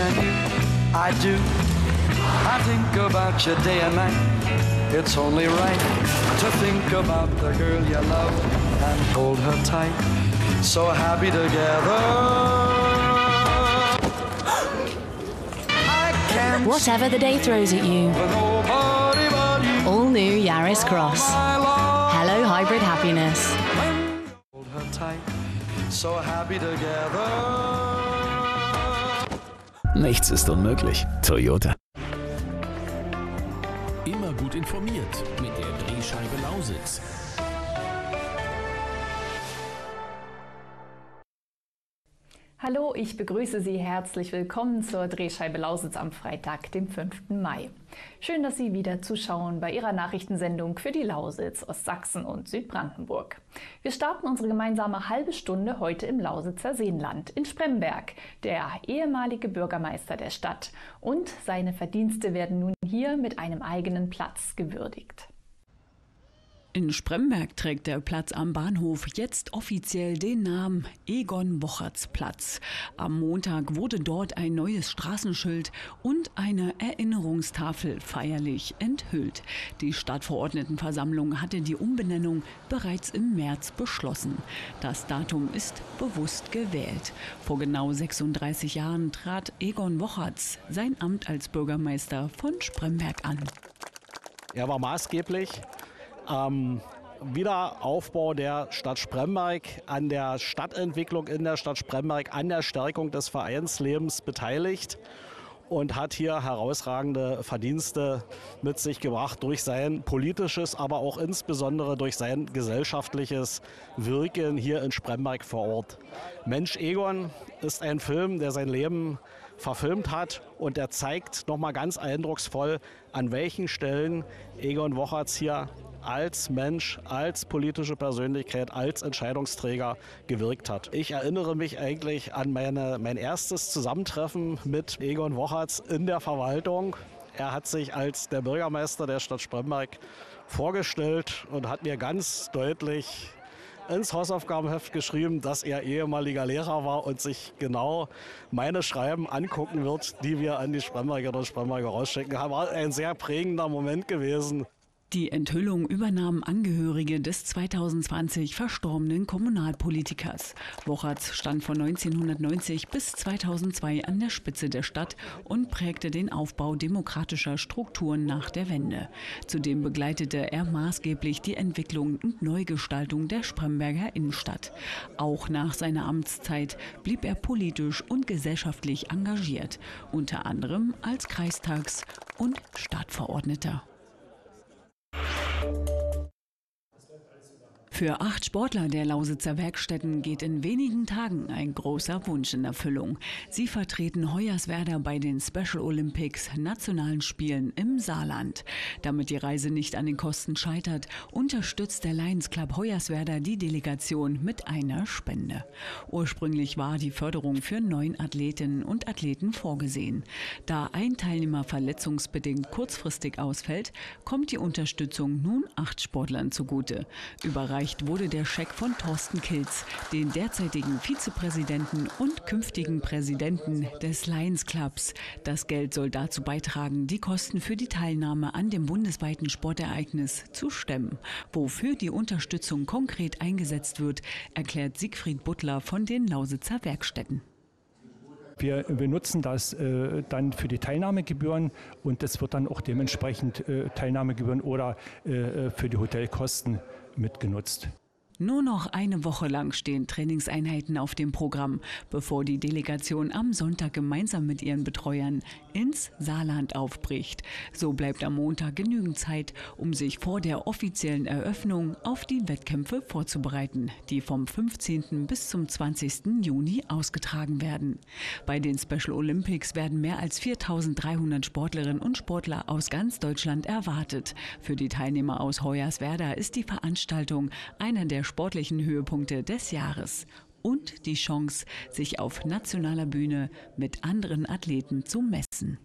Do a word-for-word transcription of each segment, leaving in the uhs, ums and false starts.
and you, I do. I think about you day and night. It's only right to think about the girl you love and hold her tight. So happy together. I can't Whatever the day throws at you. nobody but you. All new Yaris Cross. My love. Hello Hybrid Happiness. Hold her tight. So happy together. Nichts ist unmöglich. Toyota. Immer gut informiert mit der Drehscheibe Lausitz. Hallo, ich begrüße Sie herzlich willkommen zur Drehscheibe Lausitz am Freitag, dem fünften Mai. Schön, dass Sie wieder zuschauen bei Ihrer Nachrichtensendung für die Lausitz, Ostsachsen und Südbrandenburg. Wir starten unsere gemeinsame halbe Stunde heute im Lausitzer Seenland in Spremberg, der ehemalige Bürgermeister der Stadt. Und seine Verdienste werden nun hier mit einem eigenen Platz gewürdigt. In Spremberg trägt der Platz am Bahnhof jetzt offiziell den Namen Egon-Wocherts-Platz. Am Montag wurde dort ein neues Straßenschild und eine Erinnerungstafel feierlich enthüllt. Die Stadtverordnetenversammlung hatte die Umbenennung bereits im März beschlossen. Das Datum ist bewusst gewählt. Vor genau sechsunddreißig Jahren trat Egon Wocherts sein Amt als Bürgermeister von Spremberg an. Er war maßgeblich am Wiederaufbau der Stadt Spremberg, an der Stadtentwicklung in der Stadt Spremberg, an der Stärkung des Vereinslebens beteiligt und hat hier herausragende Verdienste mit sich gebracht durch sein politisches, aber auch insbesondere durch sein gesellschaftliches Wirken hier in Spremberg vor Ort. Mensch Egon ist ein Film, der sein Leben verfilmt hat, und er zeigt nochmal ganz eindrucksvoll, an welchen Stellen Egon Wocherts hier als Mensch, als politische Persönlichkeit, als Entscheidungsträger gewirkt hat. Ich erinnere mich eigentlich an meine, mein erstes Zusammentreffen mit Egon Wocherts in der Verwaltung. Er hat sich als der Bürgermeister der Stadt Spremberg vorgestellt und hat mir ganz deutlich ins Hausaufgabenheft geschrieben, dass er ehemaliger Lehrer war und sich genau meine Schreiben angucken wird, die wir an die Sprembergerinnen und Spremberger rausschicken. War ein sehr prägender Moment gewesen. Die Enthüllung übernahmen Angehörige des zweitausendzwanzig verstorbenen Kommunalpolitikers. Wocherts stand von neunzehnhundertneunzig bis zweitausendzwei an der Spitze der Stadt und prägte den Aufbau demokratischer Strukturen nach der Wende. Zudem begleitete er maßgeblich die Entwicklung und Neugestaltung der Spremberger Innenstadt. Auch nach seiner Amtszeit blieb er politisch und gesellschaftlich engagiert, unter anderem als Kreistags- und Stadtverordneter. Für acht Sportler der Lausitzer Werkstätten geht in wenigen Tagen ein großer Wunsch in Erfüllung. Sie vertreten Hoyerswerda bei den Special Olympics Nationalen Spielen im Saarland. Damit die Reise nicht an den Kosten scheitert, unterstützt der Lions Club Hoyerswerda die Delegation mit einer Spende. Ursprünglich war die Förderung für neun Athletinnen und Athleten vorgesehen. Da ein Teilnehmer verletzungsbedingt kurzfristig ausfällt, kommt die Unterstützung nun acht Sportlern zugute. Überreicht wurde der Scheck von Thorsten Kilz, den derzeitigen Vizepräsidenten und künftigen Präsidenten des Lions Clubs. Das Geld soll dazu beitragen, die Kosten für die Teilnahme an dem bundesweiten Sportereignis zu stemmen. Wofür die Unterstützung konkret eingesetzt wird, erklärt Siegfried Butler von den Lausitzer Werkstätten. Wir, wir nutzen das äh, dann für die Teilnahmegebühren, und es wird dann auch dementsprechend äh, Teilnahmegebühren oder äh, für die Hotelkosten mitgenutzt. Nur noch eine Woche lang stehen Trainingseinheiten auf dem Programm, bevor die Delegation am Sonntag gemeinsam mit ihren Betreuern ins Saarland aufbricht. So bleibt am Montag genügend Zeit, um sich vor der offiziellen Eröffnung auf die Wettkämpfe vorzubereiten, die vom fünfzehnten bis zum zwanzigsten Juni ausgetragen werden. Bei den Special Olympics werden mehr als viertausenddreihundert Sportlerinnen und Sportler aus ganz Deutschland erwartet. Für die Teilnehmer aus Hoyerswerda ist die Veranstaltung einer der sportlichen Höhepunkte des Jahres und die Chance, sich auf nationaler Bühne mit anderen Athleten zu messen.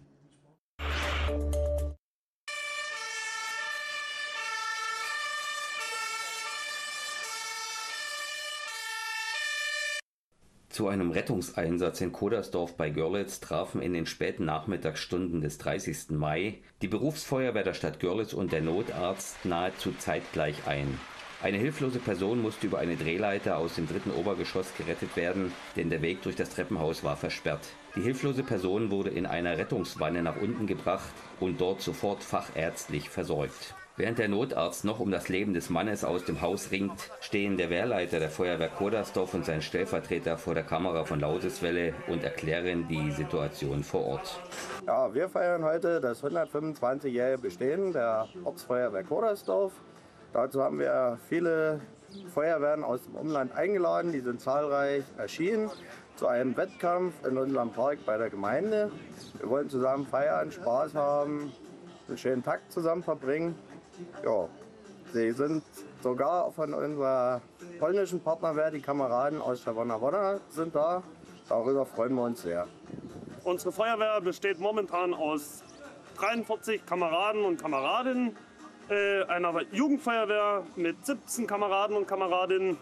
Zu einem Rettungseinsatz in Kodersdorf bei Görlitz trafen in den späten Nachmittagsstunden des dreißigsten Mai die Berufsfeuerwehr der Stadt Görlitz und der Notarzt nahezu zeitgleich ein. Eine hilflose Person musste über eine Drehleiter aus dem dritten Obergeschoss gerettet werden, denn der Weg durch das Treppenhaus war versperrt. Die hilflose Person wurde in einer Rettungswanne nach unten gebracht und dort sofort fachärztlich versorgt. Während der Notarzt noch um das Leben des Mannes aus dem Haus ringt, stehen der Wehrleiter der Feuerwehr Kodersdorf und sein Stellvertreter vor der Kamera von Lauseswelle und erklären die Situation vor Ort. Ja, wir feiern heute das hundertfünfundzwanzigjährige Bestehen der Ortsfeuerwehr Kodersdorf. Dazu haben wir viele Feuerwehren aus dem Umland eingeladen, die sind zahlreich erschienen zu einem Wettkampf in unserem Park bei der Gemeinde. Wir wollen zusammen feiern, Spaß haben, einen schönen Tag zusammen verbringen. Ja, sie sind sogar von unserer polnischen Partnerwehr, die Kameraden aus Czerwona sind da. Darüber freuen wir uns sehr. Unsere Feuerwehr besteht momentan aus dreiundvierzig Kameraden und Kameradinnen, äh, einer Jugendfeuerwehr mit siebzehn Kameraden und Kameradinnen.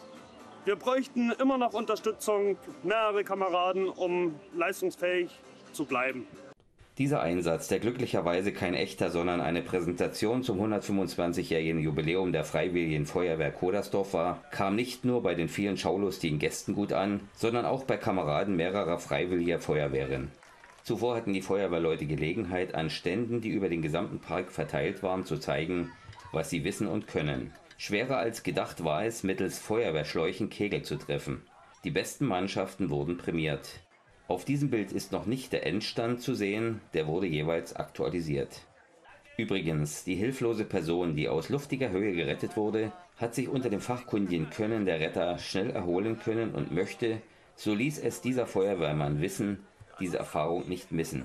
Wir bräuchten immer noch Unterstützung, mehrere Kameraden, um leistungsfähig zu bleiben. Dieser Einsatz, der glücklicherweise kein echter, sondern eine Präsentation zum hundertfünfundzwanzigjährigen Jubiläum der Freiwilligen Feuerwehr Kodersdorf war, kam nicht nur bei den vielen schaulustigen Gästen gut an, sondern auch bei Kameraden mehrerer freiwilliger Feuerwehren. Zuvor hatten die Feuerwehrleute Gelegenheit, an Ständen, die über den gesamten Park verteilt waren, zu zeigen, was sie wissen und können. Schwerer als gedacht war es, mittels Feuerwehrschläuchen Kegel zu treffen. Die besten Mannschaften wurden prämiert. Auf diesem Bild ist noch nicht der Endstand zu sehen, der wurde jeweils aktualisiert. Übrigens, die hilflose Person, die aus luftiger Höhe gerettet wurde, hat sich unter dem fachkundigen Können der Retter schnell erholen können und möchte, so ließ es dieser Feuerwehrmann wissen, diese Erfahrung nicht missen.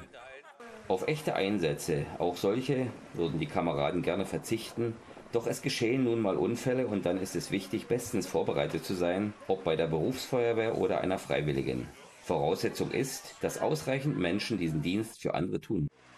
Auf echte Einsätze, auch solche, würden die Kameraden gerne verzichten, doch es geschehen nun mal Unfälle und dann ist es wichtig, bestens vorbereitet zu sein, ob bei der Berufsfeuerwehr oder einer Freiwilligen. Voraussetzung ist, dass ausreichend Menschen diesen Dienst für andere tun.